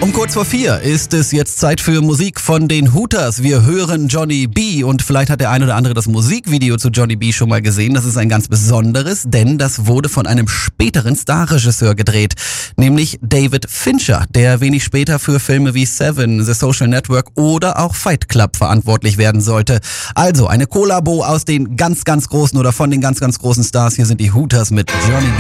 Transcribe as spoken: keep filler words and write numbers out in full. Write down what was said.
Um kurz vor vier ist es jetzt Zeit für Musik von den Hooters. Wir hören Johnny B. und vielleicht hat der ein oder andere das Musikvideo zu Johnny B. schon mal gesehen. Das ist ein ganz besonderes, denn das wurde von einem späteren Starregisseur gedreht, nämlich David Fincher, der wenig später für Filme wie Seven, The Social Network oder auch Fight Club verantwortlich werden sollte. Also eine Kollabo aus den ganz, ganz großen oder von den ganz, ganz großen Stars. Hier sind die Hooters mit Johnny B.